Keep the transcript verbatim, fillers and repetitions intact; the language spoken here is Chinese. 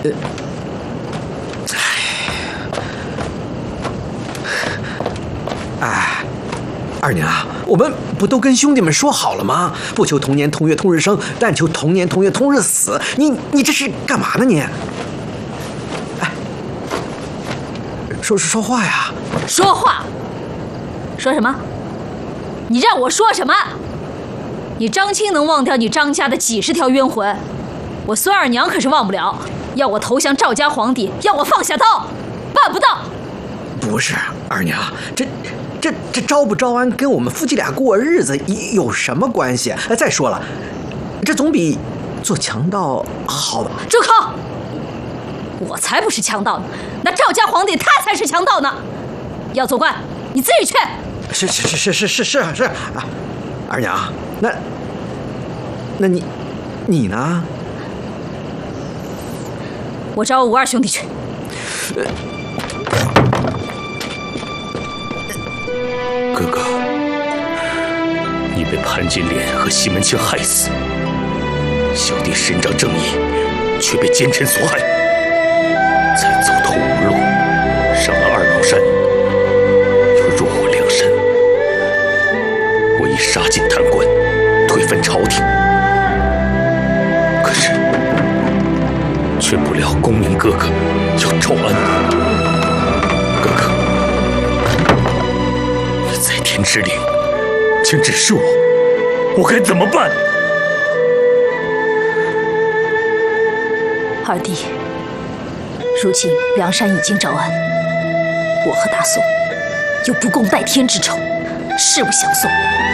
哎，二娘，我们不都跟兄弟们说好了吗？不求同年同月同日生，但求同年同月同日死。你你这是干嘛呢你？哎，说说话呀！ 说话？说什么？你让我说什么？你张青能忘掉你张家的几十条冤魂，我孙二娘可是忘不了。要我投降赵家皇帝，要我放下刀，办不到。 不是二娘，这这这招不招安跟我们夫妻俩过日子有什么关系？再说了，这总比做强盗好吧？ 住口！我才不是强盗呢，那赵家皇帝他才是强盗呢。要做官，你自己去。 是是是是是是是是啊，二娘，那那你你呢？ 我找我五二兄弟去。 哥哥，你被潘金莲和西门庆害死，小弟伸张正义，却被奸臣所害，才走投无路，上了二老山，又入我梁山。我已杀尽贪官，推翻朝廷，可是却不料公明哥哥要招安。哥哥，你在天之灵，请指示我，我该怎么办？ 二弟，如今梁山已经招安，我和大宋有不共戴天之仇，誓不相送。